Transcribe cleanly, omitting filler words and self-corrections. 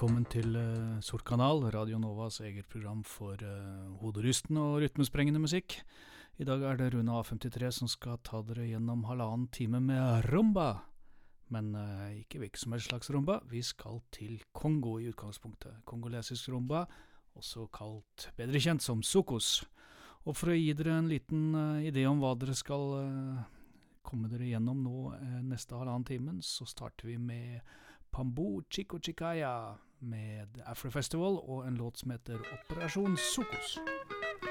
Velkommen til Sortkanal, Radio Novas eget program for hoderystende og rytmesprengende musikk. I dag er det Rune A53 som skal ta dere gjennom 1,5 time med rumba. Men ikke hvilken som helst slags rumba, vi skal til Kongo i utgangspunktet. Kongolesisk rumba, også kalt bedre kjent som sokos. Og for å gi dere en liten idé om hva dere skal komme dere gjennom nå neste 1,5 timen, så starter vi med Pambo Chico Chikaya med Afro Festival og en låt som heter Operasjon Sokos.